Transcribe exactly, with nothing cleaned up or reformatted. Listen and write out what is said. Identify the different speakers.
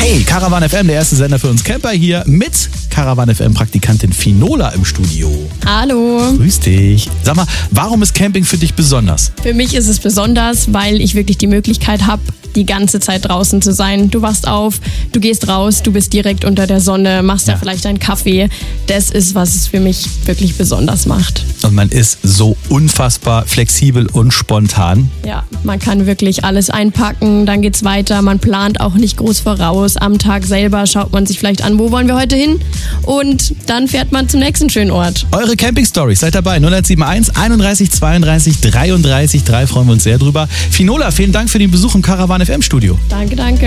Speaker 1: Hey, Caravan F M, der erste Sender für uns Camper hier mit Caravan F M-Praktikantin Finola im Studio.
Speaker 2: Hallo.
Speaker 1: Grüß dich. Sag mal, warum ist Camping für dich besonders?
Speaker 2: Für mich ist es besonders, weil ich wirklich die Möglichkeit habe, die ganze Zeit draußen zu sein. Du wachst auf, du gehst raus, du bist direkt unter der Sonne, machst ja. da vielleicht einen Kaffee. Das ist, was es für mich wirklich besonders macht.
Speaker 1: Und man ist so unfassbar flexibel und spontan.
Speaker 2: Ja, man kann wirklich alles einpacken, dann geht's weiter. Man plant auch nicht groß voraus. Am Tag selber schaut man sich vielleicht an, wo wollen wir heute hin? Und dann fährt man zum nächsten schönen Ort.
Speaker 1: Eure Camping-Storys, seid dabei. null eins sieben eins, einunddreißig, zweiunddreißig, dreiunddreißig drei, freuen wir uns sehr drüber. Finola, vielen Dank für den Besuch im Caravan F M Studio.
Speaker 2: Danke, danke.